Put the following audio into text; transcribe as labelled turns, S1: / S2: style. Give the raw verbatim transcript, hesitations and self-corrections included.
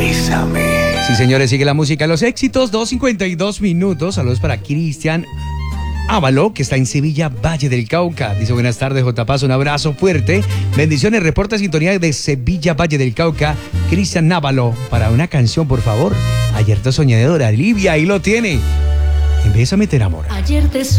S1: Bésame.
S2: Sí, señores, sigue la música. Los éxitos, dos cincuenta y dos minutos. Saludos para Cristian Ávalo, que está en Sevilla, Valle del Cauca. Dice, buenas tardes, J. Paz, un abrazo fuerte. Bendiciones, reporta sintonía de Sevilla, Valle del Cauca. Cristian Ávalo, para una canción, por favor. Ayer te soñé de Dora Livia, ahí lo tiene. Bésame, te enamora.
S3: Ayer te